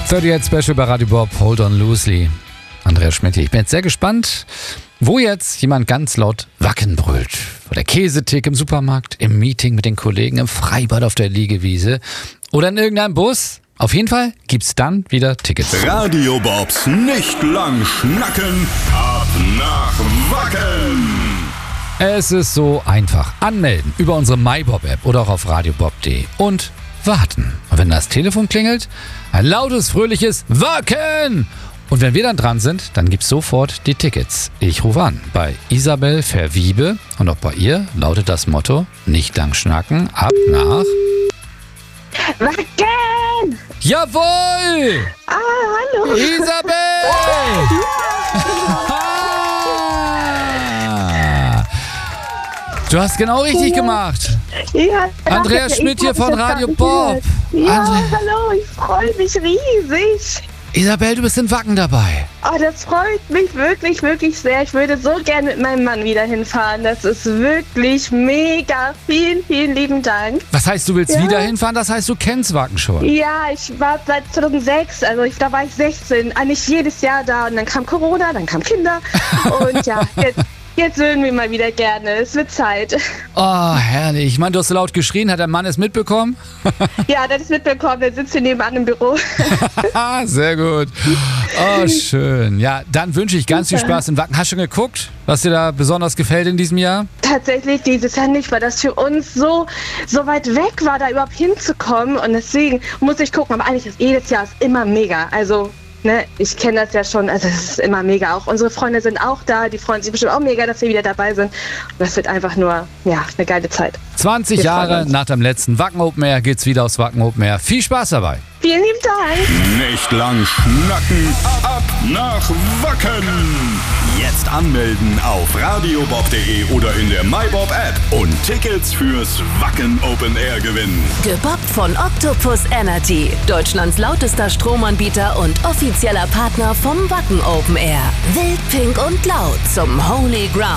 38 Special bei Radio Bob, Hold on Loosely. Andreas Schmidt hier. Ich bin jetzt sehr gespannt, wo jetzt jemand ganz laut Wacken brüllt. Vor der Käsetheke im Supermarkt, im Meeting mit den Kollegen, im Freibad auf der Liegewiese oder in irgendeinem Bus. Auf jeden Fall gibt's dann wieder Tickets. Radio Bobs nicht lang schnacken, ab nach Wacken. Es ist so einfach. Anmelden über unsere MyBob-App oder auch auf radiobob.de und warten. Und wenn das Telefon klingelt, ein lautes, fröhliches Wacken! Und wenn wir dann dran sind, dann gibt's sofort die Tickets. Ich rufe an bei Isabel Verwiebe und auch bei ihr lautet das Motto: nicht lang schnacken, ab nach Wacken! Jawohl! Hallo! Isabel! Du hast genau richtig gemacht. Ja, Andreas Schmidt hier von Radio Bob. Ja, hallo, ich freue mich riesig. Isabel, du bist in Wacken dabei. Oh, das freut mich wirklich, wirklich sehr. Ich würde so gerne mit meinem Mann wieder hinfahren. Das ist wirklich mega. Vielen, vielen lieben Dank. Was heißt, du willst wieder hinfahren? Das heißt, du kennst Wacken schon. Ja, ich war seit 2006, da war ich 16, eigentlich jedes Jahr da. Und dann kam Corona, dann kamen Kinder. Und ja, jetzt würden wir mal wieder gerne. Es wird Zeit. Oh, herrlich. Ich meine, du hast so laut geschrien. Hat der Mann es mitbekommen? Ja, der hat es mitbekommen. Der sitzt hier nebenan im Büro. Sehr gut. Oh, schön. Ja, dann wünsche ich ganz viel Spaß in Wacken. Hast du schon geguckt, was dir da besonders gefällt in diesem Jahr? Tatsächlich dieses Jahr nicht, weil das für uns so weit weg war, da überhaupt hinzukommen. Und deswegen muss ich gucken. Aber eigentlich ist jedes Jahr immer mega. Also... ich kenne das ja schon, also es ist immer mega. Auch unsere Freunde sind auch da, die freuen sich bestimmt auch mega, dass wir wieder dabei sind. Und das wird einfach nur, eine geile Zeit. 20 Jahre nach dem letzten Wacken Open Air geht's wieder aufs Wacken Open Air. Viel Spaß dabei. Vielen lieben Dank. Nicht lang schnacken, ab nach Wacken. Jetzt anmelden auf radiobob.de oder in der MyBob App und Tickets fürs Wacken Open Air gewinnen. Gebobbt von Octopus Energy, Deutschlands lautester Stromanbieter und offizieller Partner vom Wacken Open Air. Wild, pink und laut zum Holy Ground.